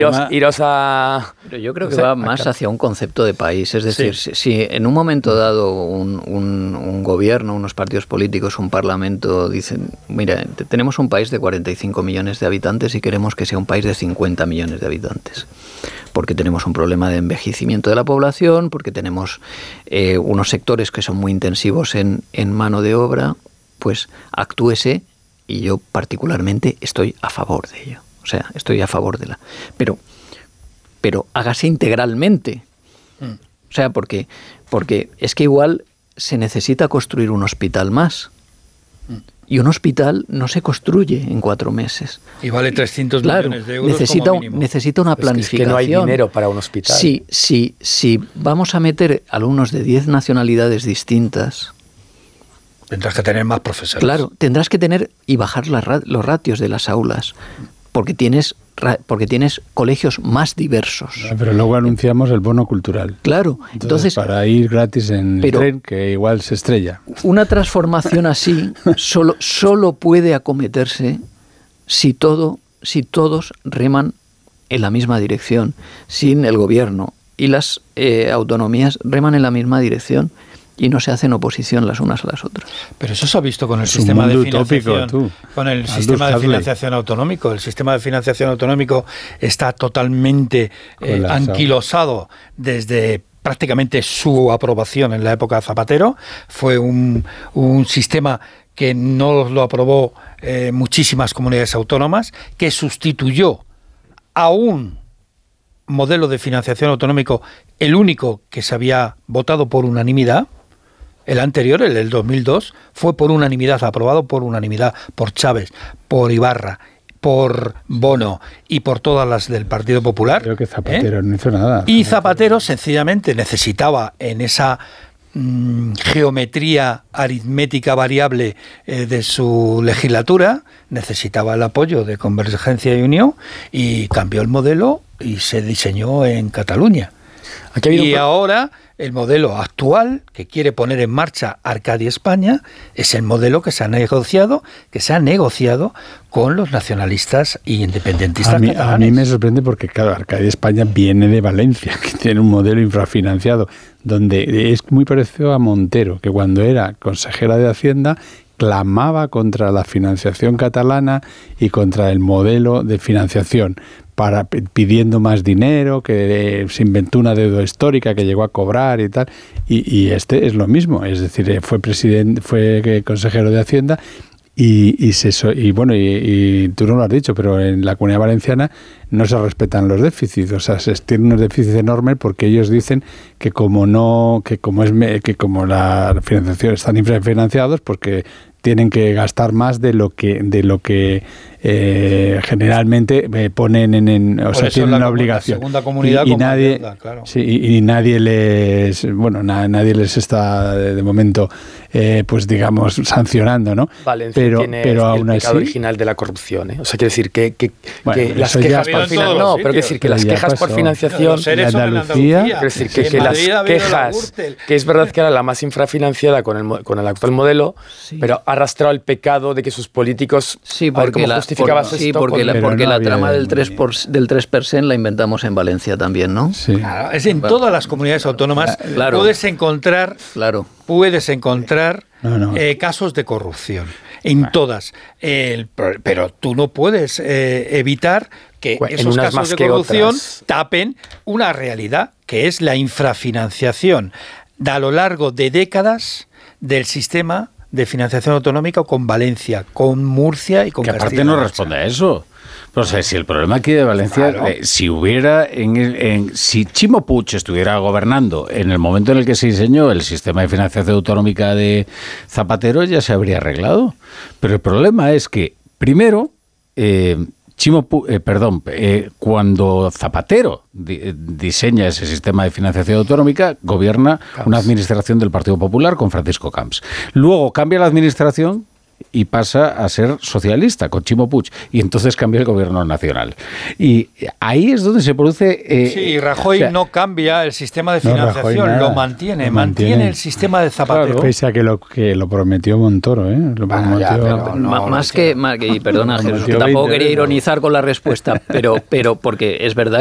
Iros a... Pero yo creo que va más hacia un concepto de país. Es decir, si en un momento dado un gobierno, unos partidos políticos, un parlamento dicen, mira, tenemos un país de 45 millones de habitantes y queremos que sea un país de 50 millones de habitantes. Porque tenemos un problema de envejecimiento de la población, porque tenemos unos sectores que son muy intensivos en mano de obra, pues actúese, y yo particularmente estoy a favor de ello. O sea, estoy a favor de la... Pero hágase integralmente. O sea, porque es que igual se necesita construir un hospital más. Y un hospital no se construye en 4 meses. Y vale 300 millones de euros como mínimo. Necesita una planificación. Es que no hay dinero para un hospital. Si vamos a meter alumnos de 10 nacionalidades distintas... Tendrás que tener más profesores. Claro, tendrás que tener y bajar los ratios de las aulas. Porque tienes colegios más diversos. Pero luego anunciamos el bono cultural. Claro. Entonces para ir gratis en el tren, que igual se estrella. Una transformación así solo puede acometerse si todos reman en la misma dirección, sin el gobierno y las autonomías reman en la misma dirección y no se hacen oposición las unas a las otras. Pero eso se ha visto con el sistema de financiación, con el sistema de financiación autonómico. El sistema de financiación autonómico está totalmente anquilosado desde prácticamente su aprobación en la época de Zapatero. Fue un sistema que no lo aprobó muchísimas comunidades autónomas, que sustituyó a un modelo de financiación autonómico, el único que se había votado por unanimidad. El anterior, el del 2002, fue por unanimidad, aprobado por unanimidad por Chávez, por Ibarra, por Bono y por todas las del Partido Popular. Creo que Zapatero no hizo nada. Y Zapatero sencillamente necesitaba en esa geometría aritmética variable de su legislatura, necesitaba el apoyo de Convergencia y Unió y cambió el modelo y se diseñó en Cataluña. Y ahora el modelo actual que quiere poner en marcha Arcadia España es el modelo que se ha negociado con los nacionalistas y independentistas catalanes. A mí me sorprende porque, claro, Arcadia España viene de Valencia, que tiene un modelo infrafinanciado, donde es muy parecido a Montero, que cuando era consejera de Hacienda clamaba contra la financiación catalana y contra el modelo de financiación, pidiendo más dinero, que se inventó una deuda histórica que llegó a cobrar y tal, y este es lo mismo, es decir, fue consejero de Hacienda y tú no lo has dicho, pero en la Comunidad Valenciana no se respetan los déficits, o sea, se tienen unos déficits enormes porque ellos dicen que como la financiación están infrafinanciados, pues que tienen que gastar más de lo que generalmente ponen o sea, tienen una obligación. Segunda comunidad y nadie, deuda, claro. Sí, y nadie nadie les está de momento pues digamos sancionando, ¿no? Valencia tiene el pecado original de la corrupción, ¿eh? O sea, quiere decir que las quejas por financiación, no, pero quiere decir que las quejas por financiación, en Andalucía, quiere decir que las quejas, que es verdad que era la más infrafinanciada con el actual modelo, pero ha arrastrado el pecado de que sus políticos, porque la trama del 3% la inventamos en Valencia también, ¿no? Sí. Claro, es en todas las comunidades autónomas puedes encontrar casos de corrupción, en todas, pero tú no puedes evitar que esos casos de corrupción tapen una realidad, que es la infrafinanciación a lo largo de décadas del sistema de financiación autonómica con Valencia, con Murcia y con Castilla. Que aparte no responde a eso. Pero, o sea, si el problema aquí de Valencia, claro, si Chimo Puig estuviera gobernando en el momento en el que se diseñó el sistema de financiación autonómica de Zapatero, ya se habría arreglado. Pero el problema es que, primero, cuando Zapatero diseña ese sistema de financiación autonómica, gobierna una administración del Partido Popular con Francisco Camps. Luego cambia la administración y pasa a ser socialista con Chimo Puig, y entonces cambia el gobierno nacional. Y ahí es donde se produce... sí, Rajoy no cambia el sistema de financiación, lo mantiene el sistema de Zapatero. Claro, pese a que lo prometió Montoro, Más que, y perdona, Jesús, que tampoco quería ironizar con la respuesta, pero porque es verdad